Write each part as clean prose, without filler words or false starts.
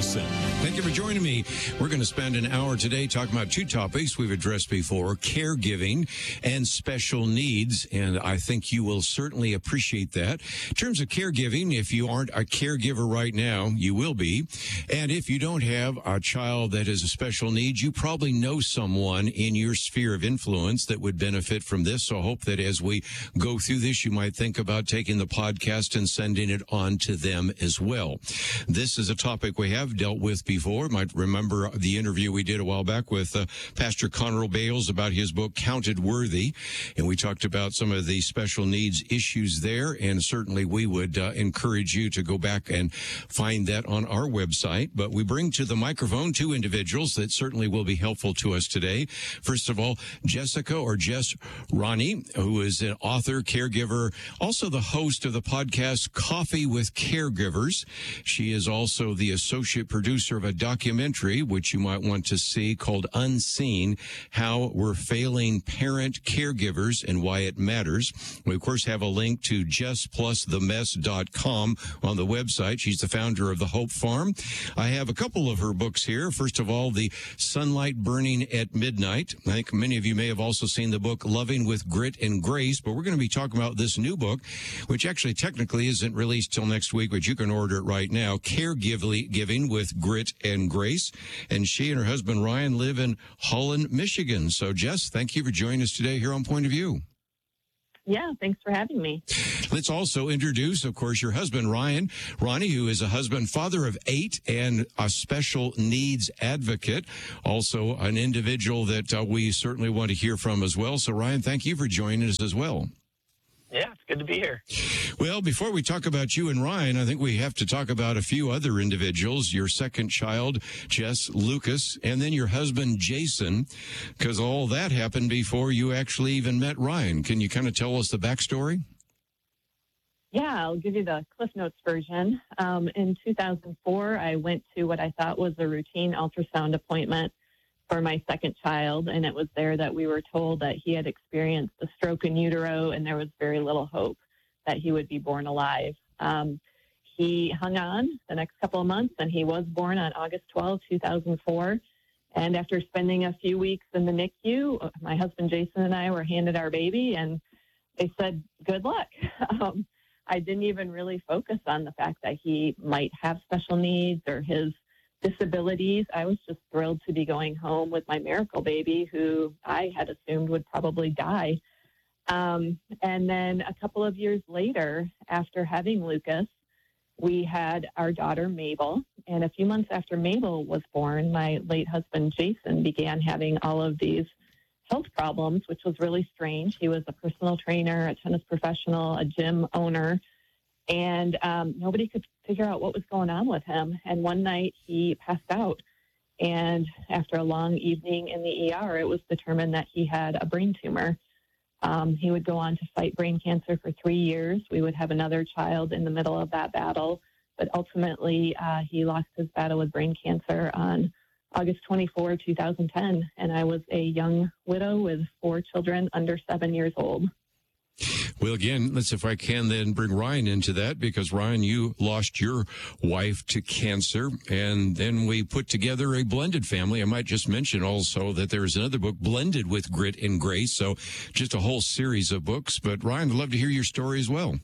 Wilson. Thank you for joining me. We're going to spend an hour today talking about two topics we've addressed before, caregiving and special needs, and I think you will certainly appreciate that. In terms of caregiving, if you aren't a caregiver right now, you will be. And if you don't have a child that has a special needs, you probably know someone in your sphere of influence that would benefit from this. So I hope that as we go through this, you might think about taking the podcast and sending it on to them as well. This is a topic we have dealt with before. You might remember the interview we did a while back with Pastor Conroe Bales about his book, Counted Worthy. And we talked about some of the special needs issues there. And certainly we would encourage you to go back and find that on our website. But we bring to the microphone two individuals that certainly will be helpful to us today. First of all, Jessica or Jess Ronnie, who is an author, caregiver, also the host of the podcast Coffee with Caregivers. She is also the associate producer of a documentary, which you might want to see, called Unseen, How We're Failing Parent Caregivers and Why It Matters. We, of course, have a link to JessPlusTheMess.com on the website. She's the founder of the Hope Farm. I have a couple of her books here. First of all, The Sunlight Burning at Midnight. I think many of you may have also seen the book Loving with Grit and Grace, but we're going to be talking about this new book, which actually technically isn't released till next week, but you can order it right now, Caregiving with Grit and Grace. And she and her husband, Ryan, live in Holland, Michigan. So, Jess, thank you for joining us today here on Point of View. Yeah, thanks for having me. Let's also introduce, of course, your husband, Ryan. Ronnie, who is a husband, father of 8, and a special needs advocate. Also an individual that we certainly want to hear from as well. So, Ryan, thank you for joining us as well. Yeah, it's good to be here. Well, before we talk about you and Ryan, I think we have to talk about a few other individuals. Your second child, Jess Lucas, and then your husband, Jason, because all that happened before you actually even met Ryan. Can you kind of tell us the backstory? Yeah, I'll give you the Cliff Notes version. In 2004, I went to what I thought was a routine ultrasound appointment for my second child, and it was there that we were told that he had experienced a stroke in utero and there was very little hope that he would be born alive. He hung on the next couple of months, and he was born on August 12, 2004. And after spending a few weeks in the NICU, my husband Jason and I were handed our baby, and they said, good luck. I didn't even really focus on the fact that he might have special needs or his disabilities. I was just thrilled to be going home with my miracle baby, who I had assumed would probably die. And then a couple of years later, after having Lucas, we had our daughter, Mabel. And a few months after Mabel was born, my late husband, Jason, began having all of these health problems, which was really strange. He was a personal trainer, a tennis professional, a gym owner, and nobody could figure out what was going on with him. And one night he passed out. And after a long evening in the ER, it was determined that he had a brain tumor. He would go on to fight brain cancer for 3 years. We would have another child in the middle of that battle. But ultimately, he lost his battle with brain cancer on August 24, 2010. And I was a young widow with 4 children under 7 years old. Well, again, let's, if I can, then bring Ryan into that, because, Ryan, you lost your wife to cancer, and then we put together a blended family. I might just mention also that there is another book, Blended with Grit and Grace, so just a whole series of books. But, Ryan, I'd love to hear your story as well.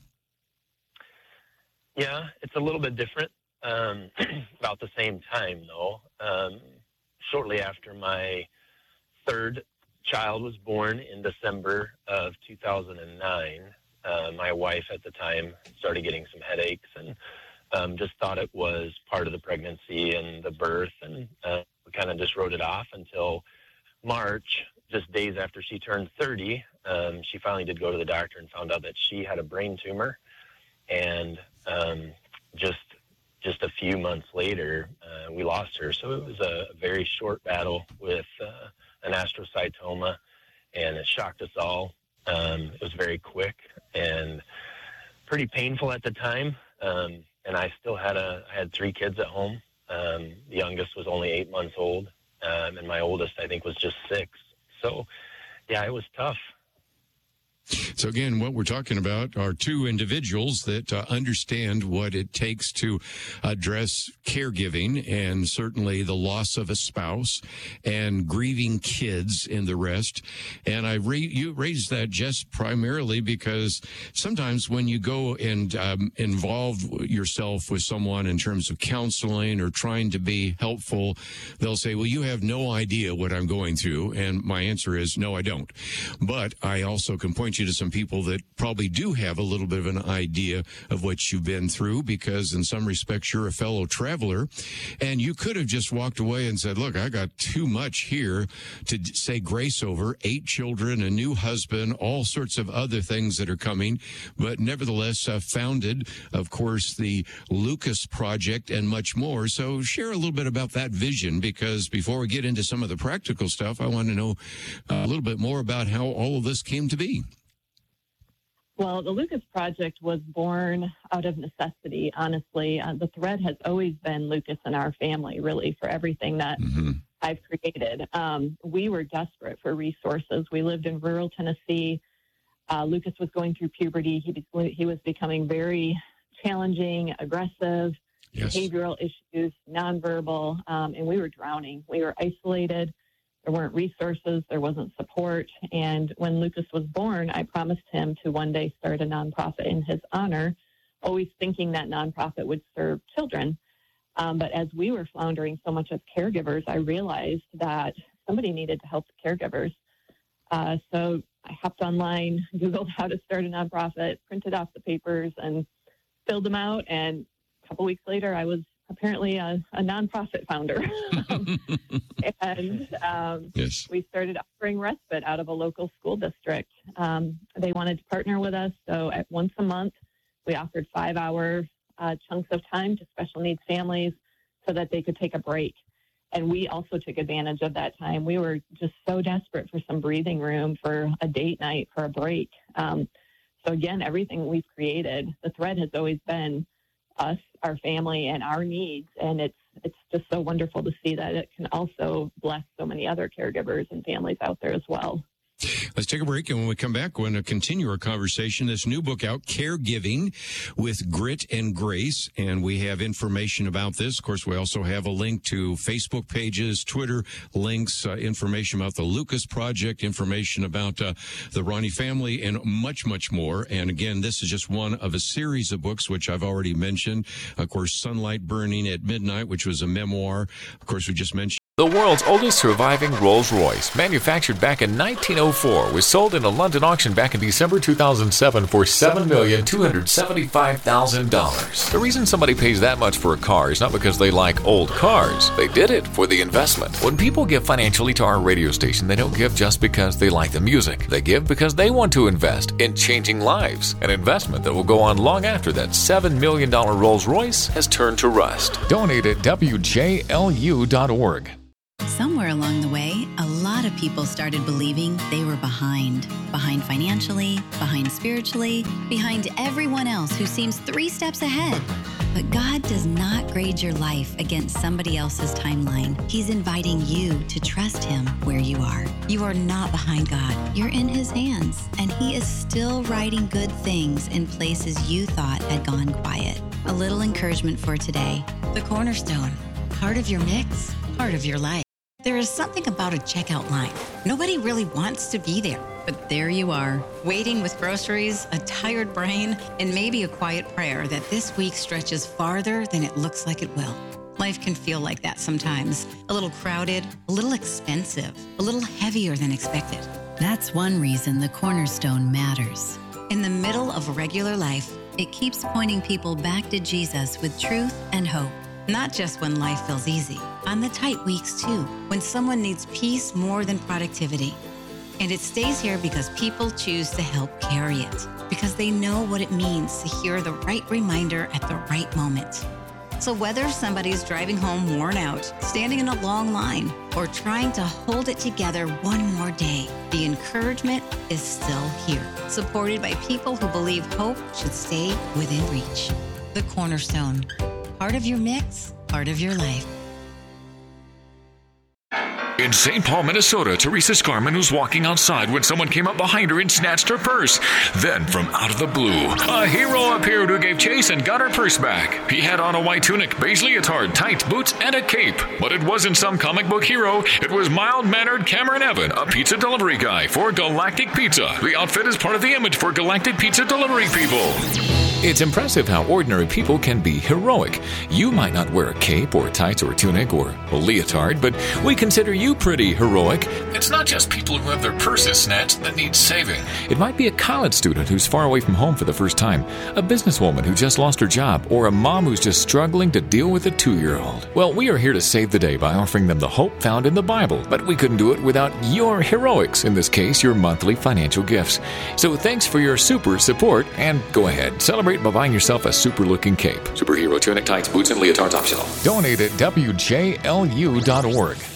Yeah, it's a little bit different, about the same time, though. Shortly after my third child was born in December of 2009. My wife at the time started getting some headaches and just thought it was part of the pregnancy and the birth, and we kind of just wrote it off until March, just days after she turned 30. She finally did go to the doctor and found out that she had a brain tumor, and just a few months later, we lost her. So it was a very short battle with an astrocytoma, and it shocked us all. It was very quick and pretty painful at the time. And I still had I had 3 kids at home. The youngest was only 8 months old, and my oldest, I think, was just 6. So, yeah, it was tough. So again, what we're talking about are two individuals that understand what it takes to address caregiving and certainly the loss of a spouse and grieving kids and the rest. And you raised that just primarily because sometimes when you go and involve yourself with someone in terms of counseling or trying to be helpful, they'll say, well, you have no idea what I'm going through. And my answer is, no, I don't. But I also can point you to some people that probably do have a little bit of an idea of what you've been through, because in some respects you're a fellow traveler, and you could have just walked away and said, look, I got too much here to say grace over, 8 children, a new husband, all sorts of other things that are coming, but nevertheless founded, of course, the Lucas Project and much more. So share a little bit about that vision, because before we get into some of the practical stuff, I want to know a little bit more about how all of this came to be. Well, the Lucas Project was born out of necessity, honestly. The thread has always been Lucas and our family, really, for everything that I've created. We were desperate for resources. We lived in rural Tennessee. Lucas was going through puberty. He was becoming very challenging, aggressive, behavioral issues, nonverbal, and we were drowning. We were isolated. There weren't resources. There wasn't support. And when Lucas was born, I promised him to one day start a nonprofit in his honor, always thinking that nonprofit would serve children. But as we were floundering so much as caregivers, I realized that somebody needed to help the caregivers. So I hopped online, Googled how to start a nonprofit, printed off the papers, and filled them out. And a couple weeks later, I was apparently a nonprofit founder. And we started offering respite out of a local school district. They wanted to partner with us. So at once a month, we offered 5-hour chunks of time to special needs families so that they could take a break. And we also took advantage of that time. We were just so desperate for some breathing room, for a date night, for a break. So again, everything we've created, the thread has always been us, our family, and our needs. And it's just so wonderful to see that it can also bless so many other caregivers and families out there as well. Let's take a break, and when we come back, we're going to continue our conversation. This new book out, Caregiving with Grit and Grace, and we have information about this. Of course, we also have a link to Facebook pages, Twitter links, information about the Lucas Project, information about the Ronnie family, and much, much more. And again, this is just one of a series of books, which I've already mentioned. Of course, Sunlight Burning at Midnight, which was a memoir. Of course, we just mentioned the world's oldest surviving Rolls-Royce, manufactured back in 1904, was sold in a London auction back in December 2007 for $7,275,000. The reason somebody pays that much for a car is not because they like old cars. They did it for the investment. When people give financially to our radio station, they don't give just because they like the music. They give because they want to invest in changing lives, an investment that will go on long after that $7 million Rolls-Royce has turned to rust. Donate at WJLU.org. Somewhere along the way, a lot of people started believing they were behind. Behind financially, behind spiritually, behind everyone else who seems 3 steps ahead. But God does not grade your life against somebody else's timeline. He's inviting you to trust Him where you are. You are not behind God. You're in His hands, and He is still writing good things in places you thought had gone quiet. A little encouragement for today. The Cornerstone. Part of your mix, part of your life. There is something about a checkout line. Nobody really wants to be there, but there you are, waiting with groceries, a tired brain, and maybe a quiet prayer that this week stretches farther than it looks like it will. Life can feel like that sometimes. A little crowded, a little expensive, a little heavier than expected. That's one reason the Cornerstone matters. In the middle of regular life, it keeps pointing people back to Jesus with truth and hope. Not just when life feels easy, on the tight weeks too, when someone needs peace more than productivity. And it stays here because people choose to help carry it, because they know what it means to hear the right reminder at the right moment. So whether somebody's driving home worn out, standing in a long line, or trying to hold it together one more day, the encouragement is still here, supported by people who believe hope should stay within reach. The Cornerstone. Part of your mix, part of your life. In St. Paul, Minnesota, Teresa Scarman was walking outside when someone came up behind her and snatched her purse. Then, from out of the blue, a hero appeared who gave chase and got her purse back. He had on a white tunic, beige leotard, tights, boots, and a cape. But it wasn't some comic book hero. It was mild-mannered Cameron Evan, a pizza delivery guy for Galactic Pizza. The outfit is part of the image for Galactic Pizza delivery people. It's impressive how ordinary people can be heroic. You might not wear a cape or tights or tunic or a leotard, but we consider you pretty heroic. It's not just people who have their purses snatched that need saving. It might be a college student who's far away from home for the first time, a businesswoman who just lost her job, or a mom who's just struggling to deal with a 2-year-old. Well, we are here to save the day by offering them the hope found in the Bible, but we couldn't do it without your heroics, in this case, your monthly financial gifts. So thanks for your super support, and go ahead, celebrate by buying yourself a super-looking cape. Superhero tunic, tights, boots, and leotards optional. Donate at WJLU.org.